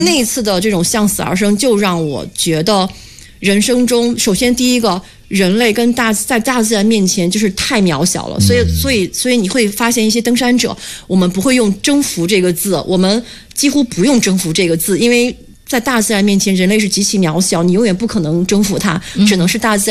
那一次的这种向死而生，就让我觉得人生中，首先第一个，人类跟在大自然面前就是太渺小了，所以你会发现一些登山者，我们不会用征服这个字，我们几乎不用征服这个字，因为在大自然面前，人类是极其渺小，你永远不可能征服它，只能是大自然